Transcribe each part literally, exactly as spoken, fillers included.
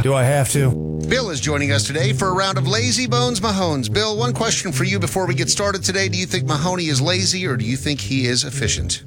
Do I have to? Bill is joining us today for a round of Lazy Bones Mahones. Bill, one question for you before we get started today. Do you think Mahoney is lazy or do you think he is efficient?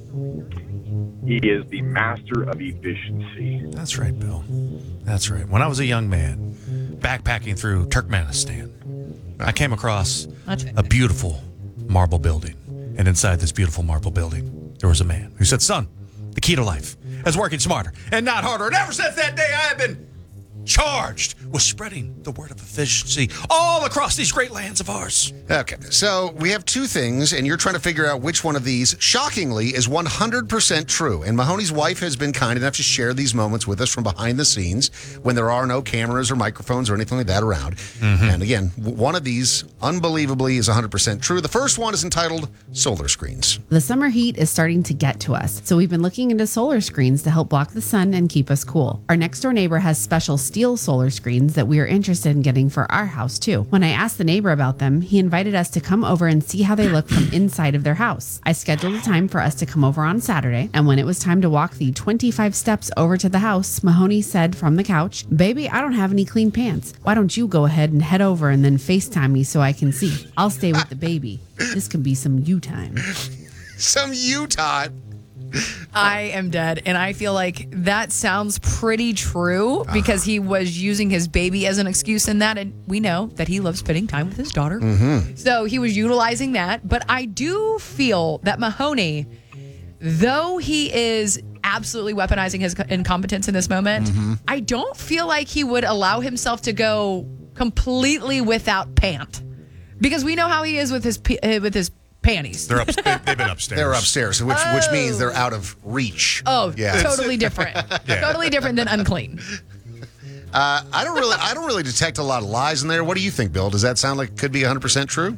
He is the master of efficiency. That's right, Bill. That's right. When I was a young man, backpacking through Turkmenistan, I came across a beautiful marble building. And inside this beautiful marble building, there was a man who said, son, the key to life is working smarter and not harder. And ever since that day, I have been charged with spreading the word of efficiency all across these great lands of ours. Okay, so we have two things, and you're trying to figure out which one of these, shockingly, is one hundred percent true. And Mahoney's wife has been kind enough to share these moments with us from behind the scenes when there are no cameras or microphones or anything like that around. Mm-hmm. And again, one of these, unbelievably, is one hundred percent true. The first one is entitled Solar Screens. The summer heat is starting to get to us, so we've been looking into solar screens to help block the sun and keep us cool. Our next door neighbor has special steel solar screens that we are interested in getting for our house too. When I asked the neighbor about them, he invited us to come over and see how they look from inside of their house. I scheduled a time for us to come over on Saturday, and when it was time to walk the twenty-five steps over to the house, Mahoney said from the couch, "Baby, I don't have any clean pants. Why don't you go ahead and head over and then FaceTime me so I can see? I'll stay with the baby. This could be some you time." Some you time. I am dead, and I feel like that sounds pretty true because he was using his baby as an excuse in that, and we know that he loves spending time with his daughter. Mm-hmm. So he was utilizing that, but I do feel that Mahoney, though he is absolutely weaponizing his incompetence in this moment, mm-hmm. I don't feel like he would allow himself to go completely without pant, because we know how he is with his with his panties. They're up, they've been upstairs. They're upstairs, which oh. which means they're out of reach. Oh, yeah. Totally different. yeah. Totally different than unclean. Uh, I don't really, I don't really detect a lot of lies in there. What do you think, Bill? Does that sound like it could be one hundred percent true?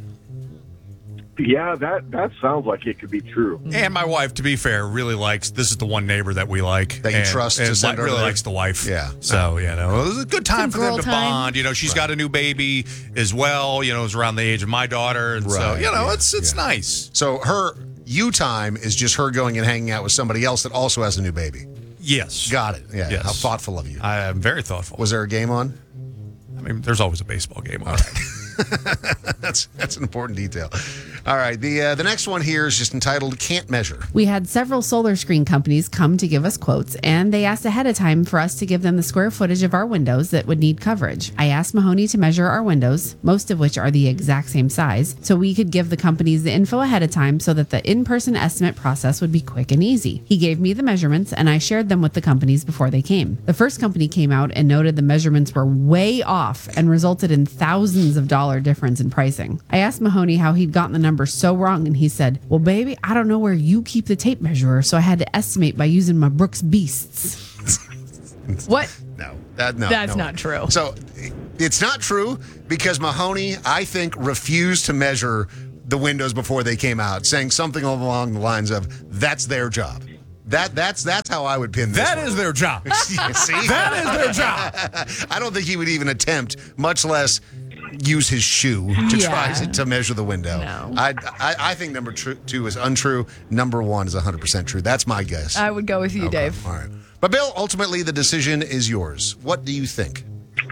Yeah, that, that sounds like it could be true. And my wife, to be fair, really likes, this is the one neighbor that we like. That you and, trust and to send her really there? likes the wife. Yeah. So, you know, it was a good time Some for them girl to time. bond. You know, she's Right. got a new baby as well. You know, it's around the age of my daughter. And so, Right, you know, yeah, it's it's yeah. nice. So her you time is just her going and hanging out with somebody else that also has a new baby. Yes. Got it. Yeah. Yes. How thoughtful of you. I am very thoughtful. Was there a game on? I mean, there's always a baseball game on. that's that's an important detail. All right, the uh, the next one here is just entitled "Can't Measure." We had several solar screen companies come to give us quotes, and they asked ahead of time for us to give them the square footage of our windows that would need coverage. I asked Mahoney to measure our windows, most of which are the exact same size, so we could give the companies the info ahead of time so that the in-person estimate process would be quick and easy. He gave me the measurements, and I shared them with the companies before they came. The first company came out and noted the measurements were way off and resulted in thousands of dollar difference in pricing. I asked Mahoney how he'd gotten the number so wrong, and he said, "Well, baby, I don't know where you keep the tape measure, so I had to estimate by using my Brooks Beasts." What? No, that no. That's no. not true. So it's not true because Mahoney, I think, refused to measure the windows before they came out, saying something along the lines of, "That's their job." That that's that's how I would pin this. That one. is their job. See, That is their job. I don't think he would even attempt, much less use his shoe to Yeah. try to, to measure the window. No. I, I I think number tr- two is untrue. Number one is one hundred percent true. That's my guess. I would go with you, Okay, Dave. All right. But Bill, ultimately the decision is yours. What do you think?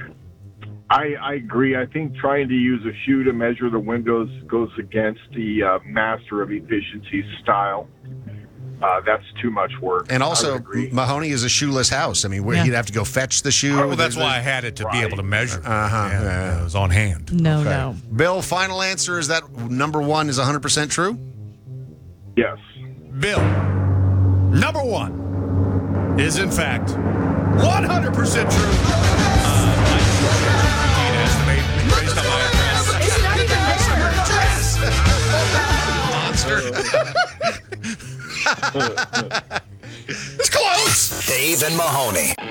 I, I agree. I think trying to use a shoe to measure the windows goes against the uh, master of efficiency style. Uh, that's too much work. And I also, would agree. Mahoney is a shoeless house. I mean, where Yeah. he'd have to go fetch the shoe. Well, that's why I had it to be able to measure. Uh-huh, Yeah, yeah. It was on hand. No, Okay. no. Bill, final answer is that number one is one hundred percent true? Yes. Bill, number one is in fact one hundred percent true. Uh, I can estimate based on my address. It's not even Monster. It's close. Dave and Mahoney.